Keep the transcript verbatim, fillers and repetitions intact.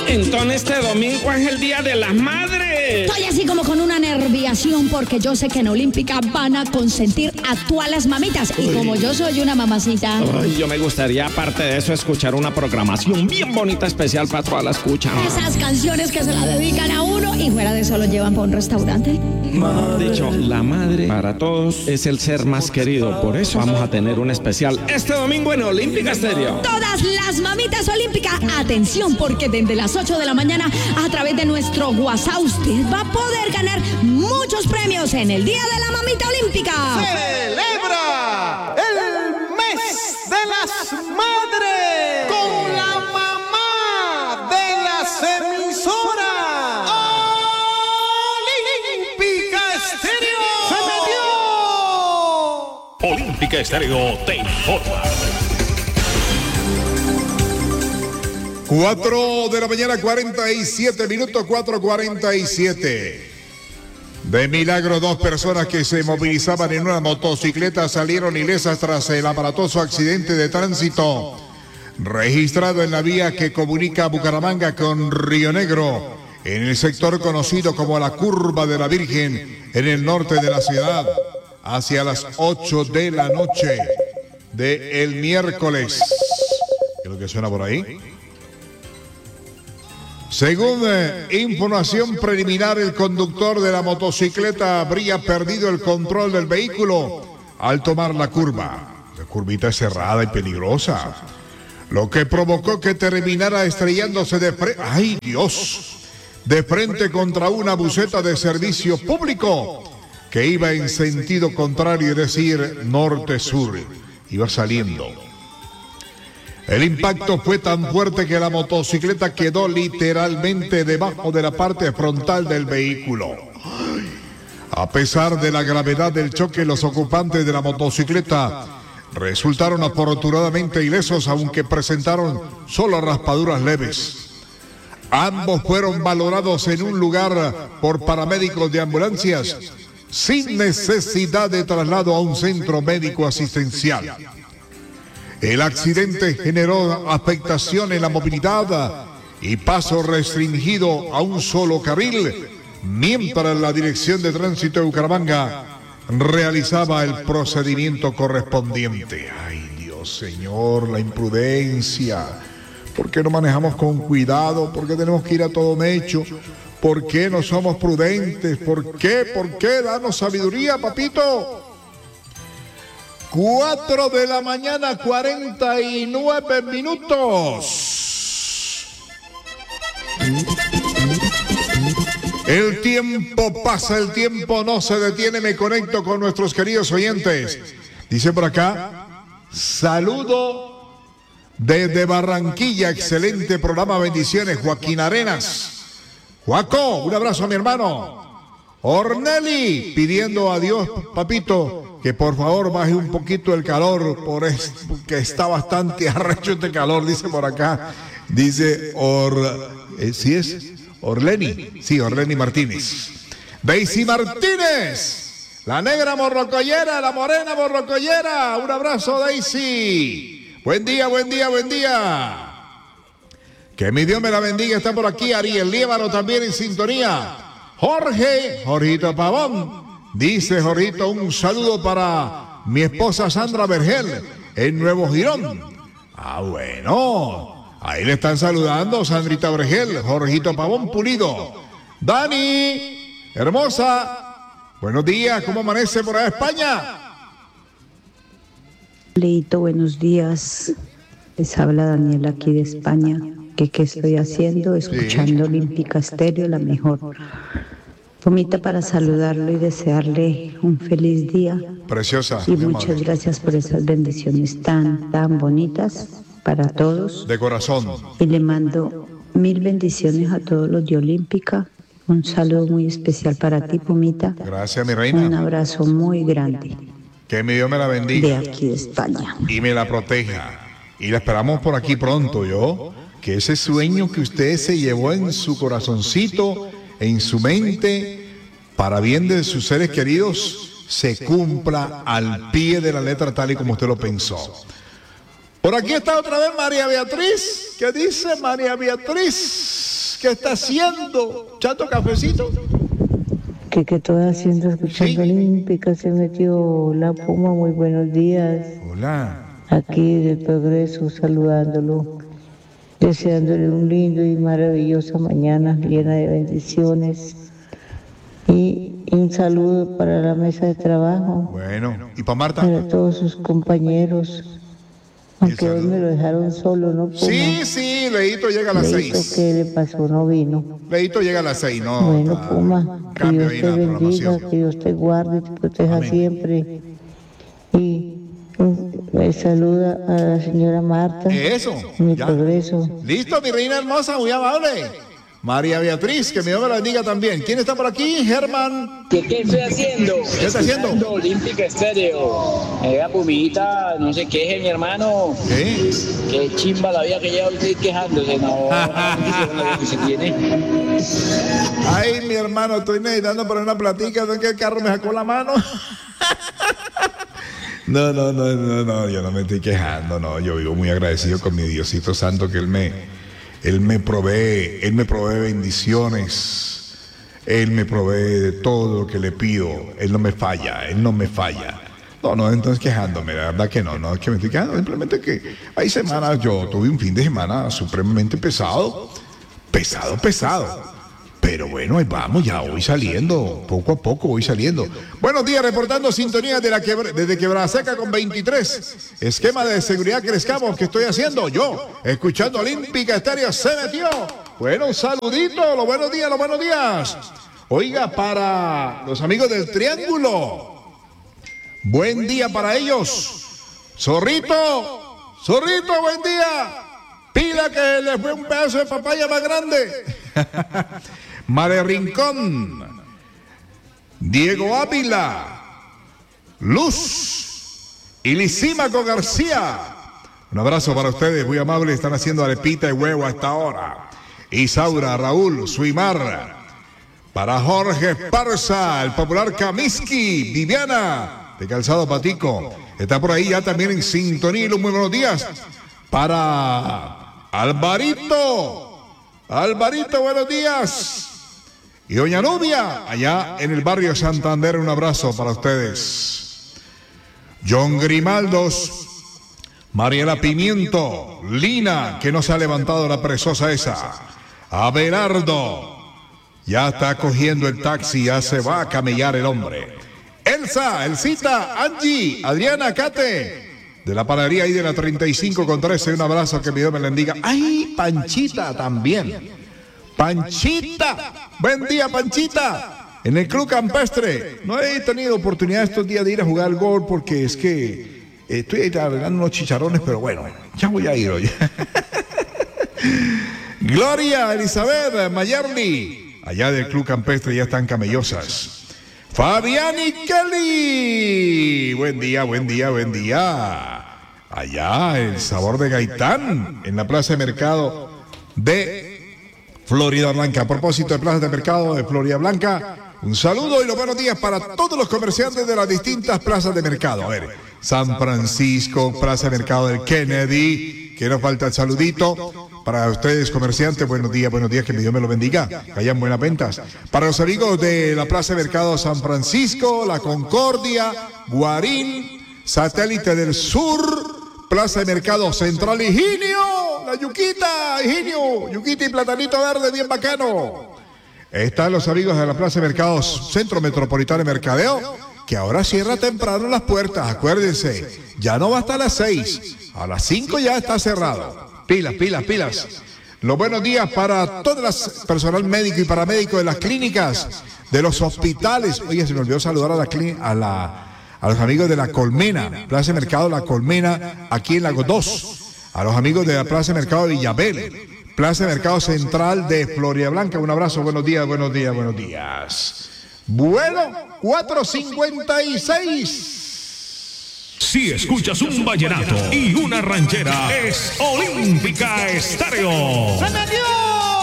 Entonces este domingo es el Día de las Madres. Estoy así como con una nerviación porque yo sé que en Olímpica van a consentir a todas las mamitas. Y como yo soy una mamacita. Ay, yo me gustaría, aparte de eso, escuchar una programación bien bonita, especial para toda la escucha. Esas canciones que se la dedican a uno y fuera de eso lo llevan para un restaurante. De hecho, la madre para todos es el ser más querido. Por eso vamos a tener un especial este domingo en Olímpica Estéreo. Todas las mamitas Olímpica, atención, porque desde las ocho de la mañana a través de nuestro WhatsApp usted va a poder ganar muchos premios en el Día de la Mamita Olímpica. ¡Celebra el mes de las madres con la mamá de las emisoras! ¡Olímpica Estéreo! ¡Se metió! Olímpica Estéreo te informa. cuatro de la mañana, cuarenta y siete minutos, cuatro cuarenta y siete. De milagro, dos personas que se movilizaban en una motocicleta salieron ilesas tras el aparatoso accidente de tránsito registrado en la vía que comunica Bucaramanga con Río Negro, en el sector conocido como la Curva de la Virgen, en el norte de la ciudad, hacia las ocho de la noche del miércoles. ¿Qué es lo que suena por ahí? Según eh, información preliminar, el conductor de la motocicleta habría perdido el control del vehículo al tomar la curva. La curvita es cerrada y peligrosa, lo que provocó que terminara estrellándose de frente, ¡ay Dios!, de frente contra una buseta de servicio público que iba en sentido contrario, es decir, norte-sur, iba saliendo. El impacto fue tan fuerte que la motocicleta quedó literalmente debajo de la parte frontal del vehículo. A pesar de la gravedad del choque, los ocupantes de la motocicleta resultaron afortunadamente ilesos, aunque presentaron solo raspaduras leves. Ambos fueron valorados en un lugar por paramédicos de ambulancias sin necesidad de traslado a un centro médico asistencial. El accidente generó afectación en la movilidad y paso restringido a un solo carril, mientras la Dirección de Tránsito de Bucaramanga realizaba el procedimiento correspondiente. Ay, Dios, Señor, la imprudencia. ¿Por qué no manejamos con cuidado? ¿Por qué tenemos que ir a todo mecho? ¿Por qué no somos prudentes? ¿Por qué? ¿Por qué? Danos sabiduría, papito. Cuatro de la mañana, cuarenta y nueve minutos. El tiempo pasa, el tiempo no se detiene. Me conecto con nuestros queridos oyentes. Dice por acá, saludo desde Barranquilla, excelente programa, bendiciones, Joaquín Arenas. Joaco, un abrazo a mi hermano. Ornelli, pidiendo a Dios, papito, que por favor baje un poquito el calor, por esto, que está bastante arrecho este calor, dice por acá. Dice Or... ¿eh, ¿sí es? Orleni, sí, Orleni Martínez. Daisy Martínez, la negra morrocoyera, la morena morrocoyera. Un abrazo, Daisy. Buen día, buen día, buen día. Que mi Dios me la bendiga, está por aquí Ariel Líbano también en sintonía. Jorge, Jorgito Pavón, dice Jorgito, un saludo para mi esposa Sandra Vergel en Nuevo Girón. Ah, bueno, ahí le están saludando Sandrita Vergel, Jorgito Pavón Pulido. Dani, hermosa, buenos días, ¿cómo amanece por allá España? Leito, buenos días, les habla Daniela aquí de España. ¿Qué, qué estoy haciendo? Escuchando sí. Olímpica Estéreo, la mejor. Pomita, para saludarlo y desearle un feliz día. Preciosa. Y muchas madre. Gracias por esas bendiciones tan, tan bonitas para todos. De corazón. Y le mando mil bendiciones a todos los de Olímpica. Un saludo muy especial para ti, Pomita. Gracias, mi reina. Un abrazo muy grande. Que mi Dios me la bendiga. De aquí de España. Y me la proteja. Y la esperamos por aquí pronto, ¿yo? Que ese sueño que usted se llevó en su corazoncito, en su mente, para bien de sus seres queridos, se cumpla al pie de la letra tal y como usted lo pensó. Por aquí está otra vez María Beatriz. ¿Qué dice María Beatriz? ¿qué está haciendo? ¿Chato cafecito? ¿Qué, qué estoy haciendo? Escuchando Sí. Olímpica, se metió la Puma, muy buenos días. Hola. Aquí del Progreso, saludándolo, deseándole un lindo y maravillosa mañana llena de bendiciones. Y un saludo para la mesa de trabajo, Bueno, ¿y para Marta? para todos sus compañeros. Aunque hoy saludo. me lo dejaron solo, ¿no? Puma? Sí, sí, Leito llega a las Leito, seis. ¿qué le pasó? No vino. Leito llega a las seis, no. Bueno, está- Puma, que cambio Dios ahí te en la bendiga, programación. que Dios te guarde, te proteja Amén. siempre. Y mm, me saluda a la señora Marta, Eso, mi ya. Progreso. Listo, mi reina hermosa, muy amable. María Beatriz, que mi Dios me la bendiga también. ¿Quién está por aquí? Germán. ¿Qué, qué estoy haciendo? ¿Qué está haciendo? Escuchando Olímpica Estéreo. Eh, Pumita, no sé qué es, mi hermano. ¿Qué? Qué chimba la vida que lleva usted quejándose. No, no, que se tiene. Ay, mi hermano, estoy necesitando por una platica, ¿no? Que el carro me sacó la mano. No, no, no, no, no, yo no me estoy quejando, no, yo vivo muy agradecido con mi Diosito Santo que Él me, Él me provee, Él me provee bendiciones, Él me provee de todo lo que le pido, Él no me falla, Él no me falla. No, no, entonces quejándome, la verdad que no, no es que me estoy quejando, simplemente que hay semanas, yo tuve un fin de semana supremamente pesado, pesado, pesado. Pero bueno, ahí vamos, ya voy saliendo, poco a poco voy saliendo. Buenos días, reportando sintonía de la quebra, desde Quebrada Seca con veintitrés. Esquema de seguridad crezcamos que estoy haciendo yo, escuchando Olímpica Estéreo, se metió. Bueno, un saludito, los buenos días, los buenos días. Oiga, para los amigos del Triángulo, buen día para ellos. Zorrito, Zorrito, buen día. Pila que les fue un pedazo de papaya más grande. Mare Rincón, Diego Ávila, Luz y Lisímaco García. Un abrazo para ustedes, muy amables, están haciendo arepita y huevo a esta hora. Isaura, Raúl, Suimar, para Jorge Esparza, el popular Kamiski, Viviana, de Calzado Patico, está por ahí ya también en sintonía. Muy buenos días para Alvarito, Alvarito, buenos días. Y doña Nubia, allá en el barrio Santander, un abrazo para ustedes. John Grimaldos, Mariela Pimiento, Lina, que no se ha levantado la presosa esa. Abelardo, ya está cogiendo el taxi, ya se va a camellar el hombre. Elsa, Elcita, Angie, Adriana, Cate, de la panadería ahí de la treinta y cinco con trece, un abrazo, que mi Dios me la bendiga. ¡Ay, Panchita también! Panchita, buen día Panchita, en el Club Campestre. No he tenido oportunidad estos días de ir a jugar al golf porque es que eh, estoy arreglando unos chicharrones, pero bueno, ya voy a ir hoy. Gloria, Elizabeth, Mayerly, allá del Club Campestre ya están camellosas. Fabián y Kelly, buen día, buen día, buen día. Allá el sabor de Gaitán, en la Plaza de Mercado de Florida Blanca. A propósito de Plaza de Mercado de Florida Blanca, un saludo y los buenos días para todos los comerciantes de las distintas plazas de mercado. A ver, San Francisco, Plaza de Mercado del Kennedy, que nos falta el saludito. Para ustedes, comerciantes, buenos días, buenos días, que mi Dios me lo bendiga, que hayan buenas ventas. Para los amigos de la Plaza de Mercado San Francisco, La Concordia, Guarín, Satélite del Sur, Plaza de Mercado Central Higinio, la Yuquita, Higinio, Yuquita y Platanito Verde, bien bacano. Están los amigos de la Plaza de Mercado Centro Metropolitano de Mercadeo, que ahora cierra temprano las puertas, acuérdense, ya no va hasta las seis, a las cinco ya está cerrado. Pilas, pilas, pilas. Los buenos días para todo el personal médico y paramédico de las clínicas, de los hospitales. Oye, se me olvidó saludar a la a la a los amigos de La Colmena, Plaza de Mercado La Colmena, aquí en Lago dos. A los amigos de la Plaza de Mercado de Villabel, Plaza de Mercado Central de Florida Blanca. Un abrazo, buenos días, buenos días, buenos días. Bueno, cuatro cincuenta y seis. Si escuchas un vallenato y una ranchera, es Olímpica Estéreo. ¡Se metió!